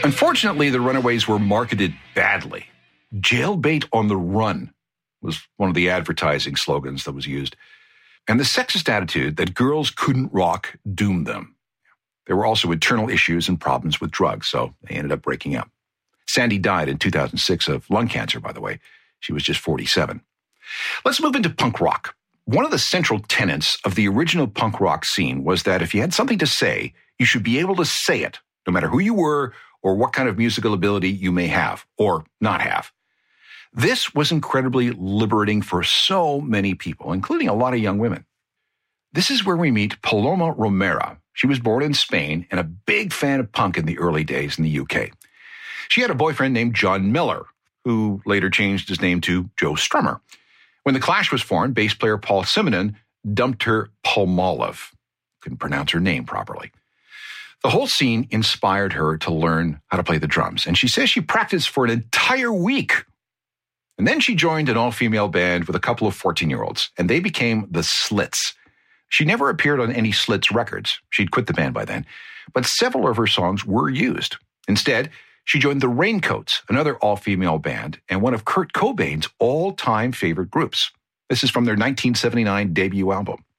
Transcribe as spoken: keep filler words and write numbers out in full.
Unfortunately, the Runaways were marketed badly. Jailbait on the run was one of the advertising slogans that was used. And the sexist attitude that girls couldn't rock doomed them. There were also internal issues and problems with drugs, so they ended up breaking up. Sandy died in two thousand six of lung cancer, by the way. She was just forty-seven. Let's move into punk rock. One of the central tenets of the original punk rock scene was that if you had something to say, you should be able to say it, no matter who you were or what kind of musical ability you may have or not have. This was incredibly liberating for so many people, including a lot of young women. This is where we meet Paloma Romera. She was born in Spain and a big fan of punk in the early days in the U K. She had a boyfriend named John Miller, who later changed his name to Joe Strummer. When the Clash was formed, bass player Paul Simonon dumped her Palmolive. Couldn't pronounce her name properly. The whole scene inspired her to learn how to play the drums, and she says she practiced for an entire week. And then she joined an all-female band with a couple of fourteen-year-olds, and they became the Slits. She never appeared on any Slits records. She'd quit the band by then, but several of her songs were used. Instead, she joined the Raincoats, another all-female band, and one of Kurt Cobain's all-time favorite groups. This is from their nineteen seventy-nine debut album.